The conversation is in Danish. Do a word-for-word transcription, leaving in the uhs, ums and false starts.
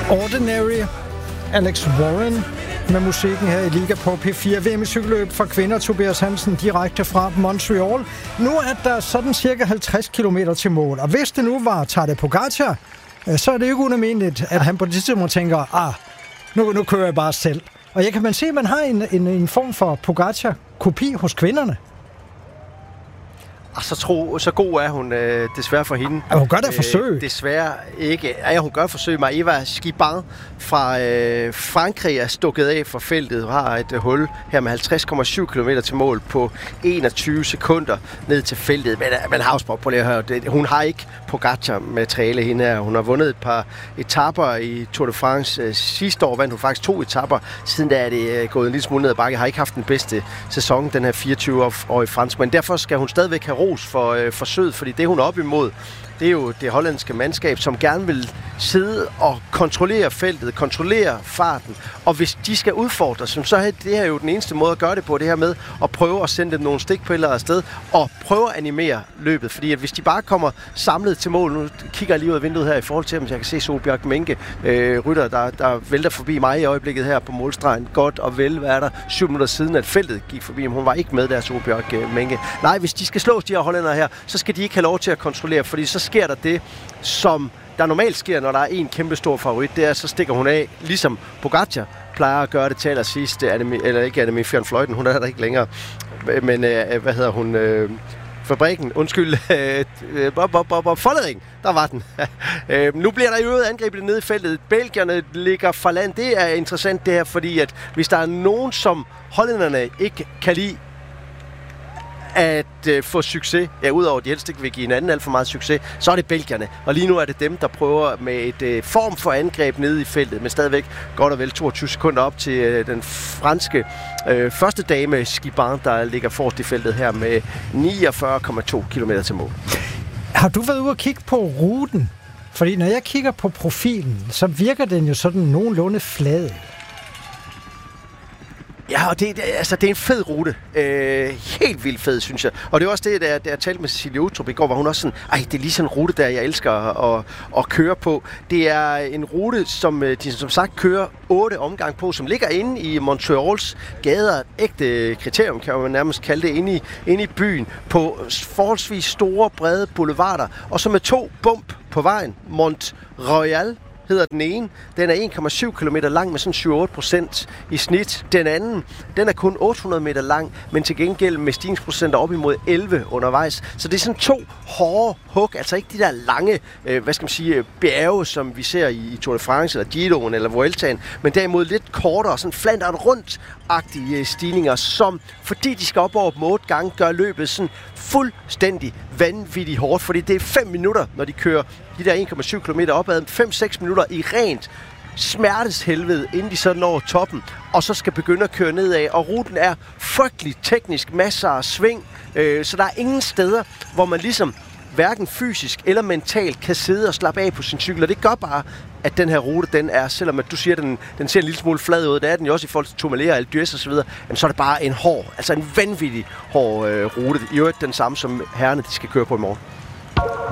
Ordinary, Alex Warren med musikken her i Liga på P fire. V M i cykelløb for kvinder, Tobias Hansen, direkte fra Montreal. Nu er der sådan cirka halvtreds kilometer til mål, og hvis det nu var Tadej Pogačar, så er det ikke unalmindeligt, at han på det tidspunkt tænker, ah, nu, nu kører jeg bare selv. Og jeg kan man se, at man har en, en, en form for Pogačar-kopi hos kvinderne. Og så, tro, så god er hun øh, desværre for hende. Ja, hun gør da forsøg. Øh, desværre ikke. Ja, hun gør forsøg. Maëva Skibang fra øh, Frankrig er stukket af for feltet. Hun har et øh, hul her med halvtreds komma syv kilometer til mål på enogtyve sekunder ned til feltet. Men man har også på det her. Det, hun har ikke Pogačar-materiale hende her. Hun har vundet et par etaper i Tour de France. Øh, sidste år vandt hun faktisk to etaper. Siden da er det øh, gået en lille smule ned ad bakke. Har ikke haft den bedste sæson, den her fireogtyve-årige fransk. Men derfor skal hun stadigvæk have ros for øh, forsøget, fordi det hun er op imod, det er jo det hollandske mandskab, som gerne vil sidde og kontrollere feltet, kontrollere farten. Og hvis de skal udfordres, så er det her jo den eneste måde at gøre det på, det her med at prøve at sende dem nogle stikpiller afsted og prøve at animere løbet. Fordi at hvis de bare kommer samlet til mål, nu kigger jeg lige ud af vinduet her i forhold til, om jeg kan se Solbjørg Menke, øh, rytter, der, der vælter forbi mig i øjeblikket her på målstregen. Godt og vel, hvad er der syv minutter siden, at feltet gik forbi, men hun var ikke med der, Solbjørg øh, Menke. Nej, hvis de skal slås, de her hollændere her, så skal de ikke have lov til at kontrollere, fordi så sker der det, som der normalt sker, når der er en kæmpe stor favorit, det er, så stikker hun af, ligesom Pogačar plejer at gøre det til allersidst, eller ikke Annemiek van Vleuten, hun er der ikke længere, men øh, hvad hedder hun, øh, fabrikken, undskyld, øh, Bob, Bob, Bob, Bob, Follering, der var den. øh, nu bliver der i øvrigt angrebet nede i feltet. Belgierne ligger fra land. Det er interessant det her, fordi at hvis der er nogen, som hollænderne ikke kan lide, at øh, få succes, ja, udover at de helst ikke vil give hinanden alt for meget succes, så er det belgierne. Og lige nu er det dem, der prøver med et øh, form for angreb nede i feltet, men stadigvæk godt og vel toogtyve sekunder op til øh, den franske øh, første dame, Skibang, der ligger forrest i feltet her med niogfyrre komma to kilometer til mål. Har du været ude og kigge på ruten? Fordi når jeg kigger på profilen, så virker den jo sådan nogenlunde flad. Ja, og det, det, altså, det er en fed rute. Øh, helt vildt fed, synes jeg. Og det er også det, der, der jeg talte med Cecilie Utrup i går, hvor hun også sådan, ej, det er lige sådan en rute, der jeg elsker at, at, at køre på. Det er en rute, som de som sagt kører otte omgang på, som ligger inde i Montreals gader. Et ægte kriterium, kan man nærmest kalde det, inde i, inde i byen, på forholdsvis store, brede boulevarder. Og så med to bump på vejen. Mont Royal hedder den ene. Den er en komma syv kilometer lang med sådan syv til otte procent i snit. Den anden, den er kun otte hundrede meter lang, men til gengæld med stigningsprocenter op imod elleve undervejs. Så det er sådan to hårde hug, altså ikke de der lange, øh, hvad skal man sige, bjerge, som vi ser i, i Tour de France, eller Giroen, eller Vueltaen, men derimod lidt kortere, sådan flandret rundt-agtige stigninger, som, fordi de skal op over dem otte gange, gør løbet sådan fuldstændig vanvittigt hårdt, fordi det er fem minutter, når de kører de der en komma syv kilometer opad, fem til seks minutter i rent smerteshelvede, inden de så når toppen, og så skal begynde at køre nedad, og ruten er frygtelig teknisk, masser af sving, øh, så der er ingen steder, hvor man ligesom hverken fysisk eller mentalt kan sidde og slappe af på sin cykel, og det gør bare, at den her rute, den er, selvom at du siger, at den, den ser en lille smule flad ud, det er den jo også i forhold til Tourmalet og Alpe d'Huez og så videre, jamen, så er det bare en hård, altså en vanvittig hård øh, rute, i øvrigt den samme, som herrerne de skal køre på i morgen.